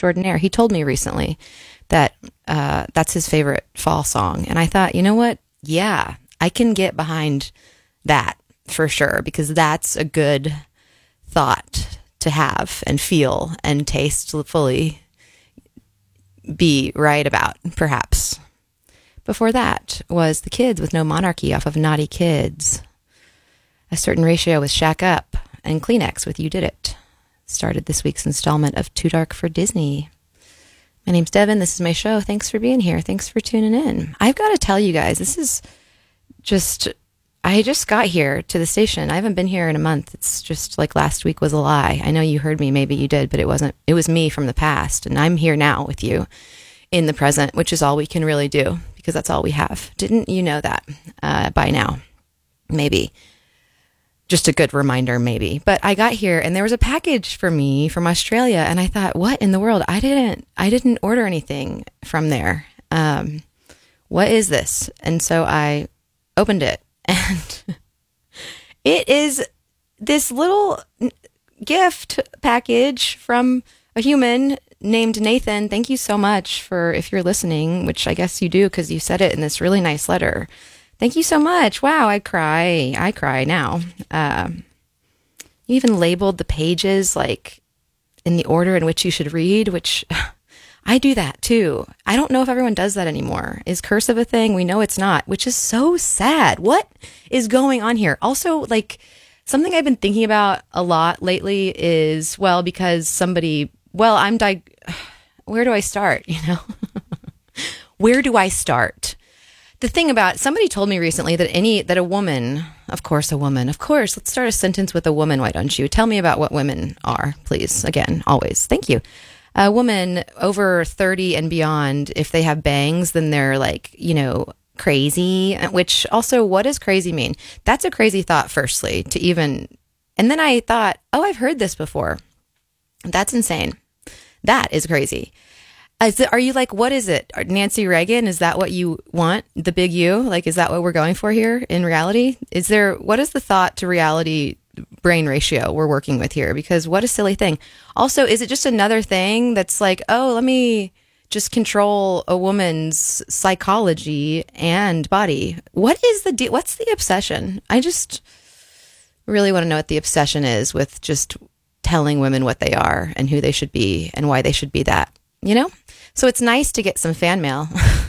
extraordinaire. He told me recently that that's his favorite fall song. And I thought, you know what? Yeah, I can get behind that for sure, because that's a good thought to have and feel and taste fully, be right about, perhaps. Before that was The Kids with No Monarchy off of Naughty Kids. A Certain Ratio with Shack Up, and Kleenex with You Did It. Started this week's installment of Too Dark for Disney. My name's Devin. This is my show. Thanks for being here. Thanks for tuning in. I've got to tell you guys, this is just, I just got here to the station. I haven't been here in a month. It's just like last week was a lie. I know you heard me, maybe you did, but it wasn't. It was me from the past, and I'm here now with you in the present, which is all we can really do, because that's all we have. Didn't you know that by now? Maybe. Just a good reminder, maybe. But I got here and there was a package for me from Australia, and I thought, what in the world? I didn't order anything from there. What is this? And so I opened it, and it is this little gift package from a human named Nathan. Thank you so much for, if you're listening, which I guess you do because you said it in this really nice letter. Thank you so much. Wow, I cry now. You even labeled the pages like in the order in which you should read, which I do that too. I don't know if everyone does that anymore. Is cursive a thing? We know it's not, which is so sad. What is going on here? Also, like, something I've been thinking about a lot lately is, well, because somebody, well, where do I start? You know, where do I start? The thing about, somebody told me recently that a woman, let's start a sentence with a woman, why don't you? Tell me about what women are, please. Again, always. Thank you. A woman over 30 and beyond, if they have bangs, then they're like, you know, crazy, which also, what does crazy mean? That's a crazy thought, firstly, and then I thought, oh, I've heard this before. That's insane. That is crazy. Are you like, what is it? Nancy Reagan? Is that what you want? The big U? Like, is that what we're going for here in reality? What is the thought to reality brain ratio we're working with here? Because what a silly thing. Also, is it just another thing that's like, oh, let me just control a woman's psychology and body? What's the obsession? I just really want to know what the obsession is with just telling women what they are and who they should be and why they should be that, you know? So it's nice to get some fan mail.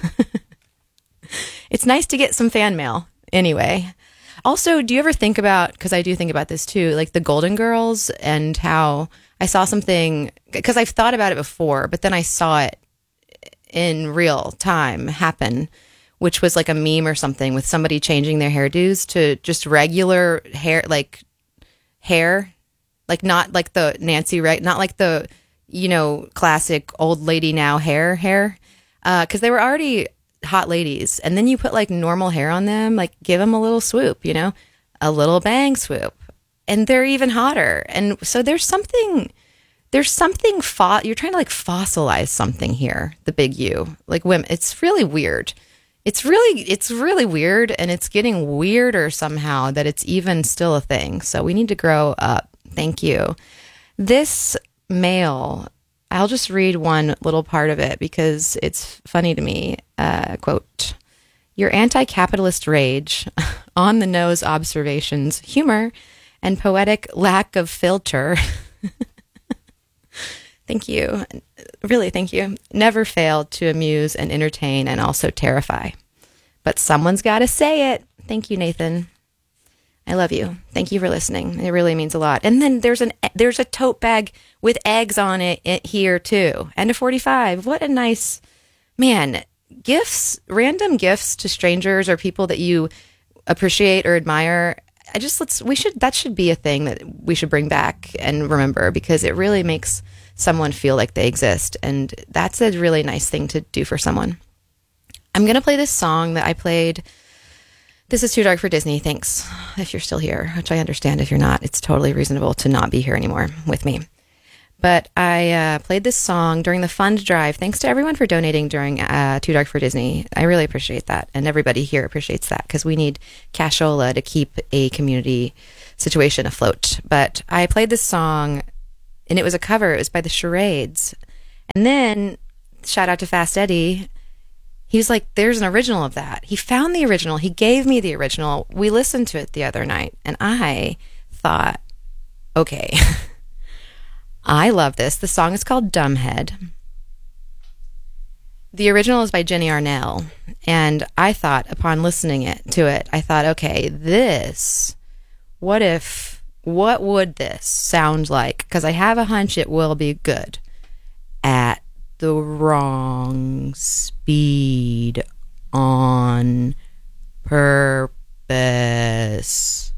It's nice to get some fan mail. Anyway. Also, do you ever think about, because I do think about this too, like the Golden Girls, and how I saw something, because I've thought about it before, but then I saw it in real time happen, which was like a meme or something with somebody changing their hairdos to just regular hair, like not like the Nancy, right? Not like the, you know, classic old lady now hair, because they were already hot ladies, and then you put like normal hair on them, like give them a little swoop, you know, a little bang swoop, and they're even hotter. And so there's something you're trying to like fossilize something here, the big U, like women. It's really weird. It's really weird, and it's getting weirder somehow that it's even still a thing. So we need to grow up. Thank you. This mail, I'll just read one little part of it because it's funny to me. Quote, your anti-capitalist rage, on-the-nose observations, humor, and poetic lack of filter. Thank you. Really, thank you. Never failed to amuse and entertain and also terrify. But someone's got to say it. Thank you, Nathan. I love you. Thank you for listening. It really means a lot. And then there's a tote bag with eggs on it here too. And a 45. What a nice, man, gifts, random gifts to strangers or people that you appreciate or admire. That should be a thing that we should bring back and remember, because it really makes someone feel like they exist. And that's a really nice thing to do for someone. I'm going to play this song that I played. This is Too Dark for Disney. Thanks if you're still here, which I understand if you're not. It's totally reasonable to not be here anymore with me. But I played this song during the fund drive. Thanks to everyone for donating during Too Dark for Disney. I really appreciate that. And everybody here appreciates that, because we need cashola to keep a community situation afloat. But I played this song, and it was a cover. It was by the Charades. And then, shout out to Fast Eddie. He was like, there's an original of that. He found the original. He gave me the original. We listened to it the other night, and I thought, okay, I love this. The song is called Dumbhead. The original is by Jenny Arnell, and I thought, upon listening to it, I thought, okay, what would this sound like? Because I have a hunch it will be good at the wrong speed on purpose.